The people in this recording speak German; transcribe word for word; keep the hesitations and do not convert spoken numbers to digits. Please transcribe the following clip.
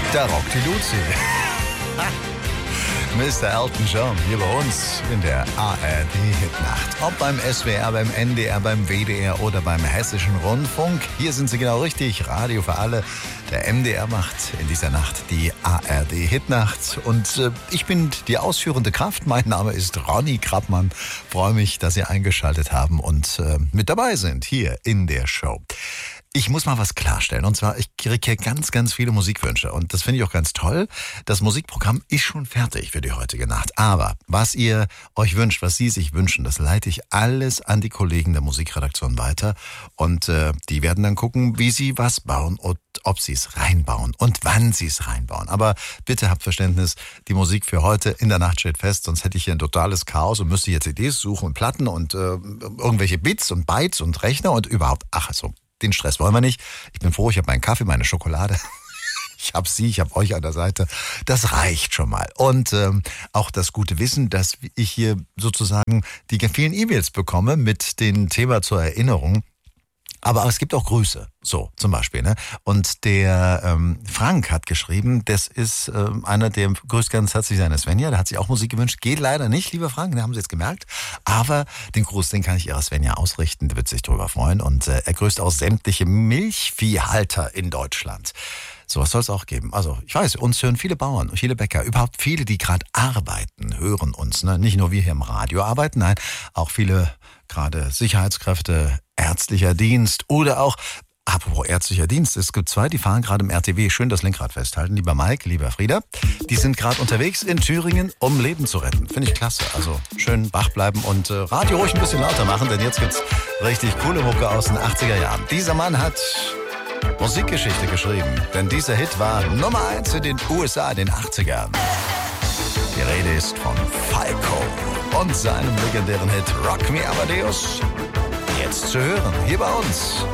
Da rockt die Luzi. Mister Elton John hier bei uns in der A R D-Hitnacht. Ob beim S W R, beim N D R, beim W D R oder beim Hessischen Rundfunk. Hier sind Sie genau richtig. Radio für alle. Der M D R macht in dieser Nacht die A R D-Hitnacht. Und äh, ich bin die ausführende Kraft. Mein Name ist Ronny Krappmann. Freue mich, dass Sie eingeschaltet haben und äh, mit dabei sind hier in der Show. Ich muss mal was klarstellen. Und zwar, ich kriege hier ganz, ganz viele Musikwünsche. Und das finde ich auch ganz toll. Das Musikprogramm ist schon fertig für die heutige Nacht. Aber was ihr euch wünscht, was Sie sich wünschen, das leite ich alles an die Kollegen der Musikredaktion weiter. Und äh, die werden dann gucken, wie sie was bauen und ob sie es reinbauen und wann sie es reinbauen. Aber bitte habt Verständnis, die Musik für heute in der Nacht steht fest. Sonst hätte ich hier ein totales Chaos und müsste hier C Ds suchen und Platten und äh, irgendwelche Bits und Bytes und Rechner und überhaupt. Ach so. Den Stress wollen wir nicht. Ich bin froh, ich habe meinen Kaffee, meine Schokolade. Ich habe Sie, ich habe euch an der Seite. Das reicht schon mal. Und ähm, auch das gute Wissen, dass ich hier sozusagen die vielen E-Mails bekomme mit dem Thema zur Erinnerung. Aber es gibt auch Grüße, so zum Beispiel. Ne? Und der ähm, Frank hat geschrieben, das ist ähm, einer, der grüßt ganz herzlich seine Svenja, der hat sich auch Musik gewünscht. Geht leider nicht, lieber Frank, den haben Sie jetzt gemerkt. Aber den Gruß, den kann ich Ihrer Svenja ausrichten, der wird sich drüber freuen. Und äh, er grüßt auch sämtliche Milchviehhalter in Deutschland. Sowas soll es auch geben. Also ich weiß, uns hören viele Bauern, viele Bäcker, überhaupt viele, die gerade arbeiten, hören uns. Ne? Nicht nur wir hier im Radio arbeiten, nein, auch viele gerade Sicherheitskräfte, ärztlicher Dienst oder auch, apropos ärztlicher Dienst, es gibt zwei, die fahren gerade im R T W, schön das Lenkrad festhalten. Lieber Mike, lieber Frieda, die sind gerade unterwegs in Thüringen, um Leben zu retten. Finde ich klasse. Also schön wach bleiben und äh, Radio ruhig ein bisschen lauter machen, denn jetzt gibt's richtig coole Mucke aus den achtziger Jahren. Dieser Mann hat Musikgeschichte geschrieben, denn dieser Hit war Nummer eins in den U S A in den achtzigern. Die Rede ist von Falco und seinem legendären Hit Rock Me Amadeus. Jetzt zu hören, hier bei uns